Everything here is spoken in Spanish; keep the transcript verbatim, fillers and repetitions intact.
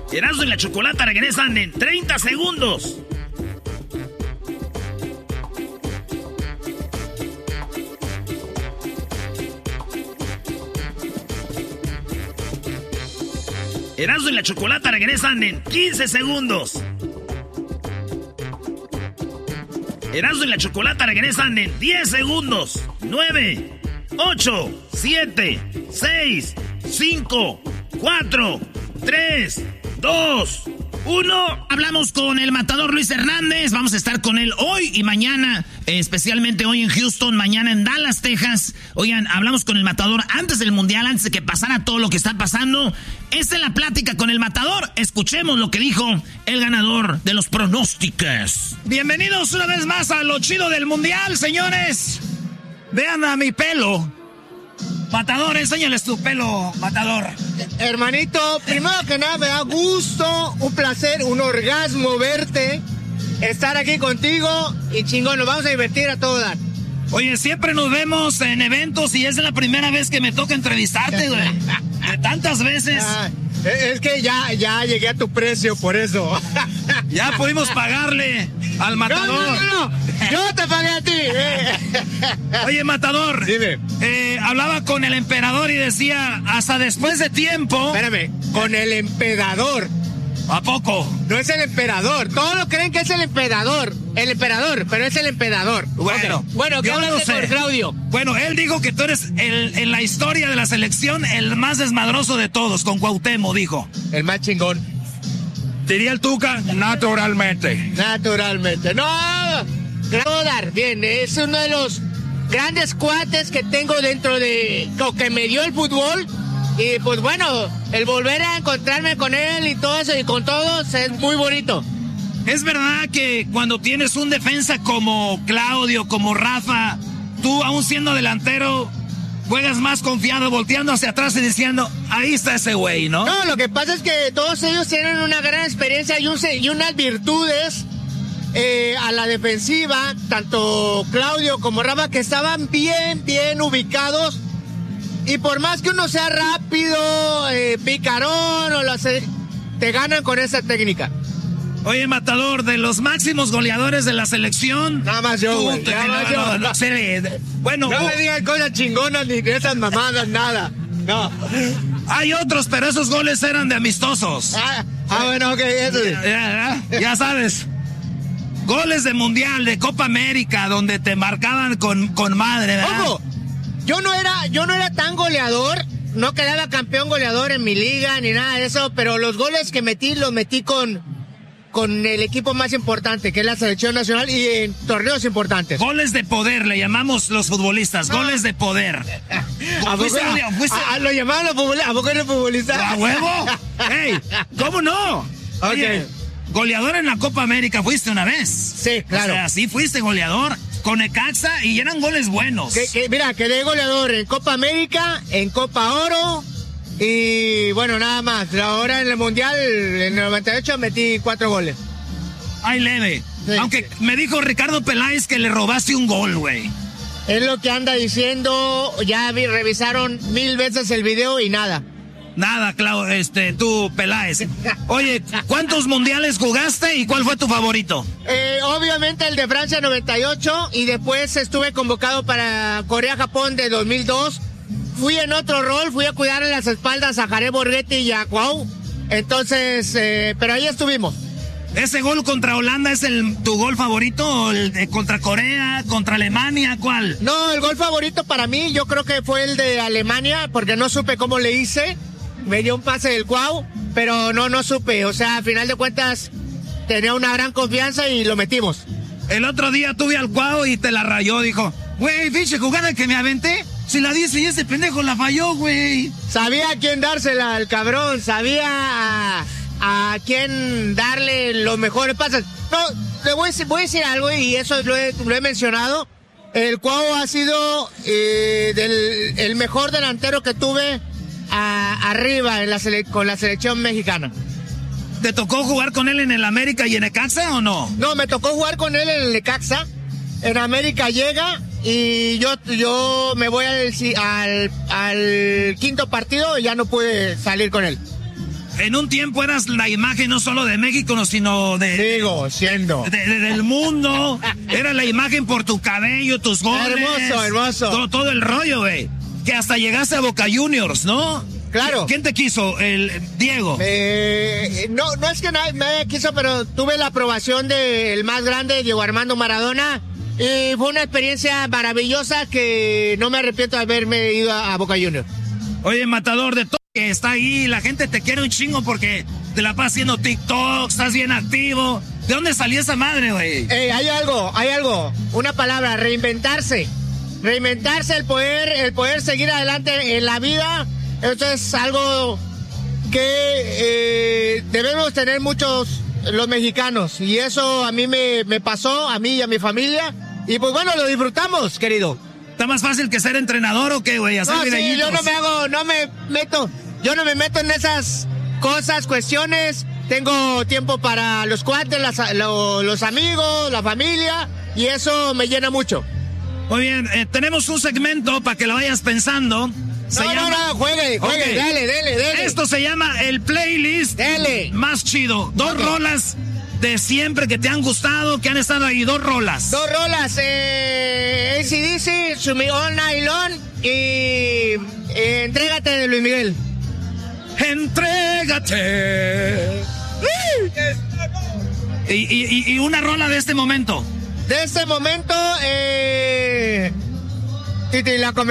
Erasmo y la Chocolata regresan en treinta segundos. Erasmo y la Chocolata regresan en quince segundos. Erasmo y la Chocolata regresan en diez segundos. nueve, ocho, siete, seis, cinco, cuatro, tres, dos, uno. Hablamos con el matador Luis Hernández. Vamos a estar con él hoy y mañana, especialmente hoy en Houston, mañana en Dallas, Texas. Oigan, hablamos con el matador antes del mundial, antes de que pasara todo lo que está pasando. Esta es la plática con el matador. Escuchemos lo que dijo el ganador de los pronósticos. Bienvenidos una vez más a lo chido del mundial, señores. Vean a mi pelo. Matador, enséñales tu pelo, Matador. Hermanito, primero que nada me da gusto, un placer, un orgasmo verte, estar aquí contigo y chingón, nos vamos a divertir a todo dar. Oye, siempre nos vemos en eventos y es la primera vez que me toca entrevistarte, güey. De tantas veces. Ah, es que ya, ya llegué a tu precio, por eso. Ya pudimos pagarle al Matador. No, no, no, no. Yo te pagué a ti. Oye, Matador. Dime. Eh, hablaba con el emperador y decía, hasta después de tiempo... Espérame, con el emperador. ¿A poco? No es el emperador. Todos lo creen que es el emperador. El emperador, pero es el emperador. Bueno, okay. Bueno, ¿qué hablas con Claudio? Bueno, él dijo que tú eres el, en la historia de la selección el más desmadroso de todos, con Cuauhtémoc, dijo. El más chingón. Diría el Tuca, naturalmente. Naturalmente. No, Dar, bien, es uno de los grandes cuates que tengo dentro de lo que me dio el fútbol. Y pues bueno, el volver a encontrarme con él y todo eso y con todos es muy bonito. Es verdad que cuando tienes un defensa como Claudio, como Rafa, tú aún siendo delantero, juegas más confiado, volteando hacia atrás y diciendo, ahí está ese güey, ¿no? No, lo que pasa es que todos ellos tienen una gran experiencia y, un, y unas virtudes eh, a la defensiva, tanto Claudio como Rafa, que estaban bien, bien ubicados. Y por más que uno sea rápido, eh, picarón, o lo hace, te ganan con esa técnica. Oye, Matador, de los máximos goleadores de la selección... Nada más yo, güey. Nada más no, yo. No, no, se, bueno, no uh, me digan cosas chingonas ni de esas mamadas, nada. No. Hay otros, pero esos goles eran de amistosos. Ah, ah bueno, ok, eso sí. Ya, ya, ya, ya sabes. Goles de Mundial, de Copa América, donde te marcaban con, con madre, ¿verdad? ¡Ojo! Yo no era, yo no era tan goleador, no quedaba campeón goleador en mi liga ni nada de eso, pero los goles que metí los metí con, con el equipo más importante, que es la selección nacional, y en torneos importantes. Goles de poder, le llamamos los futbolistas, no. Goles de poder. ¿A poco, ¿Fuiste, a, fuiste? A, a, ¿Lo llamaban los futbolistas? ¿A poco eres futbolista? ¿A huevo? ¡Ey! ¿Cómo no? Oye, okay. Goleador en la Copa América fuiste una vez. Sí, claro. O sea, sí fuiste goleador. Con Necaxa y eran goles buenos. Que, que, mira, quedé goleador en Copa América, en Copa Oro y bueno, nada más. Ahora en el Mundial, en el noventa y ocho, metí cuatro goles. Ay, leve. Sí, Aunque sí. Me dijo Ricardo Peláez que le robaste un gol, güey. Es lo que anda diciendo. Ya vi, revisaron mil veces el video y nada. Nada, Clau, este, tú, Peláez. Oye, ¿cuántos mundiales jugaste y cuál fue tu favorito? Eh, obviamente el de Francia noventa y ocho y después estuve convocado para Corea-Japón de dos mil dos. Fui en otro rol, fui a cuidar en las espaldas a Jared Borghetti y a Cuau. Entonces, eh, pero ahí estuvimos. ¿Ese gol contra Holanda es el tu gol favorito? ¿O el de contra Corea, contra Alemania? ¿Cuál? No, el gol favorito para mí yo creo que fue el de Alemania porque no supe cómo le hice. Me dio un pase del Cuau, pero no, no supe. O sea, al final de cuentas, tenía una gran confianza y lo metimos. El otro día tuve al Cuau y te la rayó, dijo. Güey, pinche jugada que me aventé. Si la dice y ese pendejo la falló, güey. Sabía a quién dársela al cabrón, sabía a, a quién darle los mejores pases. No, le voy a decir, voy a decir algo y eso lo he, lo he mencionado. El Cuau ha sido eh, del, el mejor delantero que tuve A, arriba en la sele, con la selección mexicana. ¿Te tocó jugar con él en el América y en Necaxa o no? No, me tocó jugar con él en el Necaxa. En América llega y yo, yo me voy al, al, al quinto partido y ya no pude salir con él. en un tiempo eras la imagen no solo de México, sino de... Sigo siendo. De, de, del mundo. Era la imagen por tu cabello, tus goles. Hermoso, hermoso. Todo, todo el rollo, güey. Que hasta llegaste a Boca Juniors, ¿no? Claro. ¿Quién te quiso? El Diego. Eh, no, no es que nadie me quiso, pero tuve la aprobación del más grande, Diego Armando Maradona. Y fue una experiencia maravillosa que no me arrepiento de haberme ido a, a Boca Juniors. Oye, Matador, de todo que está ahí, la gente te quiere un chingo porque te la pasas haciendo TikTok, estás bien activo. ¿De dónde salió esa madre, güey? Eh, hay algo, hay algo. Una palabra, reinventarse. Reinventarse, el poder, el poder seguir adelante en la vida. Eso es algo que eh, debemos tener muchos los mexicanos. Y eso a mí me, me pasó, a mí y a mi familia. Y pues bueno, lo disfrutamos, querido. ¿Está más fácil que ser entrenador o qué, güey? Hacer No, sí, videitos. yo no me hago, no me meto, yo no me meto en esas cosas, cuestiones. Tengo tiempo para los cuates, las, lo, los amigos, la familia. Y eso me llena mucho. Muy bien, eh, tenemos un segmento para que lo vayas pensando. Se no, llama... no, no, juegue, juegue, Okay. dale, dale, dale. Esto se llama el playlist Dale. más chido. Dos Okay. rolas de siempre que te han gustado, que han estado ahí. Dos rolas. Dos rolas, eh, A C D C, To Me All Night Long y eh, Entrégate de Luis Miguel. Entrégate. y, y, y una rola de este momento. De este momento, eh, Titi, la